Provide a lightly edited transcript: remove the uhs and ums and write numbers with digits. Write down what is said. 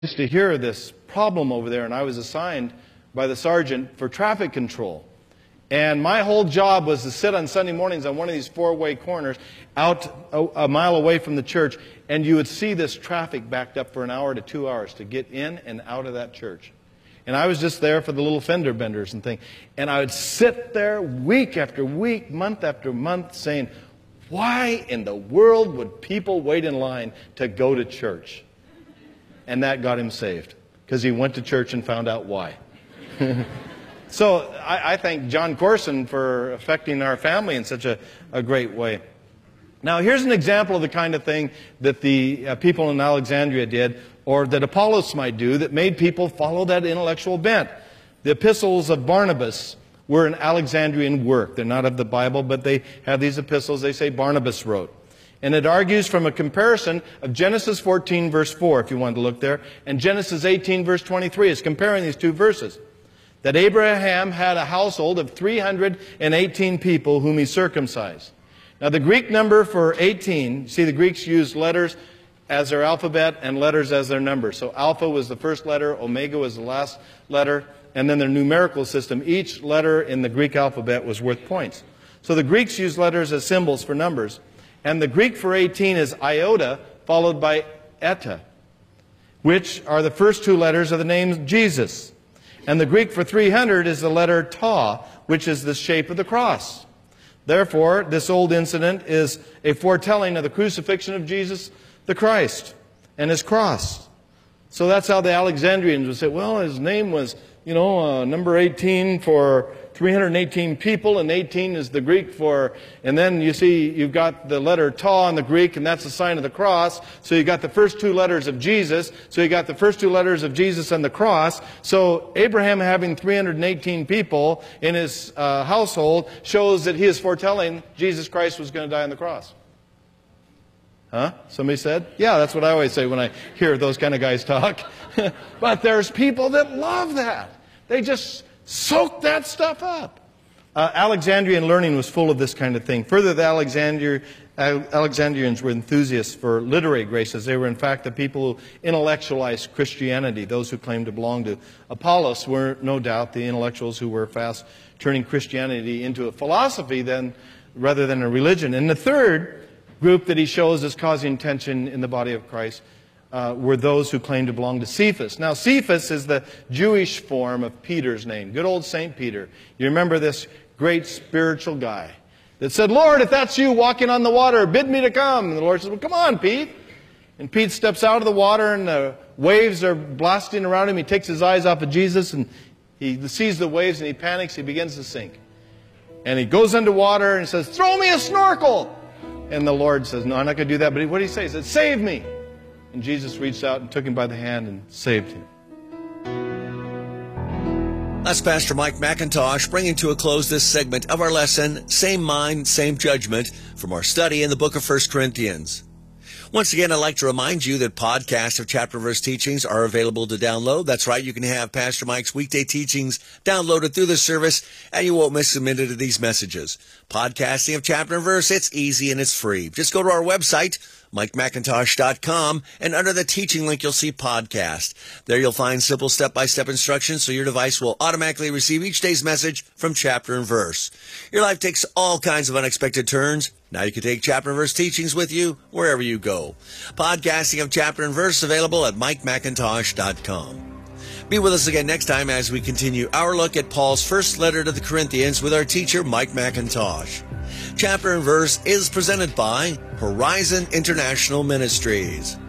used to hear this problem over there, and I was assigned by the sergeant for traffic control. And my whole job was to sit on Sunday mornings on one of these four-way corners out a mile away from the church, and you would see this traffic backed up for an hour to 2 hours to get in and out of that church. And I was just there for the little fender benders and things. And I would sit there week after week, month after month, saying, why in the world would people wait in line to go to church? And that got him saved, because he went to church and found out why. So I thank John Corson for affecting our family in such a great way. Now, here's an example of the kind of thing that the people in Alexandria did, or that Apollos might do, that made people follow that intellectual bent. The epistles of Barnabas were an Alexandrian work. They're not of the Bible, but they have these epistles they say Barnabas wrote. And it argues from a comparison of Genesis 14, verse 4, if you want to look there, and Genesis 18, verse 23. It's comparing these two verses. That Abraham had a household of 318 people whom he circumcised. Now, the Greek number for 18, see, the Greeks used letters as their alphabet and letters as their number. So alpha was the first letter, omega was the last letter, and then their numerical system. Each letter in the Greek alphabet was worth points. So the Greeks used letters as symbols for numbers. And the Greek for 18 is iota, followed by eta, which are the first two letters of the name Jesus. And the Greek for 300 is the letter tau, which is the shape of the cross. Therefore, this old incident is a foretelling of the crucifixion of Jesus the Christ and his cross. So that's how the Alexandrians would say, well, his name was, number 18 for 318 people, and 18 is the Greek for, and then you see you've got the letter tau in the Greek, and that's the sign of the cross. So you got the first two letters of Jesus. So you got the first two letters of Jesus and the cross. So Abraham having 318 people in his household shows that he is foretelling Jesus Christ was going to die on the cross. Huh? Somebody said? Yeah, that's what I always say when I hear those kind of guys talk. But there's people that love that. They just soak that stuff up. Alexandrian learning was full of this kind of thing. Further, the Alexandrians were enthusiasts for literary graces. They were, in fact, the people who intellectualized Christianity. Those who claimed to belong to Apollos were, no doubt, the intellectuals who were fast turning Christianity into a philosophy rather than a religion. And the third group that he shows as causing tension in the body of Christ were those who claimed to belong to Cephas. Now, Cephas is the Jewish form of Peter's name. Good old St. Peter. You remember this great spiritual guy that said, Lord, if that's you walking on the water, bid me to come. And the Lord says, well, come on, Pete. And Pete steps out of the water, and the waves are blasting around him. He takes his eyes off of Jesus, and he sees the waves, and he panics. He begins to sink. And he goes underwater and says, throw me a snorkel. And the Lord says, no, I'm not going to do that. But what did he say? He said, save me. And Jesus reached out and took him by the hand and saved him. That's Pastor Mike McIntosh bringing to a close this segment of our lesson, Same Mind, Same Judgment, from our study in the book of 1 Corinthians. Once again, I'd like to remind you that podcasts of chapter and verse teachings are available to download. That's right, you can have Pastor Mike's weekday teachings downloaded through the service, and you won't miss a minute of these messages. Podcasting of chapter and verse, it's easy and it's free. Just go to our website, MikeMcIntosh.com, and under the teaching link, you'll see podcast. There you'll find simple step-by-step instructions so your device will automatically receive each day's message from chapter and verse. Your life takes all kinds of unexpected turns. Now you can take chapter and verse teachings with you wherever you go. Podcasting of chapter and verse available at MikeMcIntosh.com. Be with us again next time as we continue our look at Paul's first letter to the Corinthians with our teacher, Mike McIntosh. Chapter and Verse is presented by Horizon International Ministries.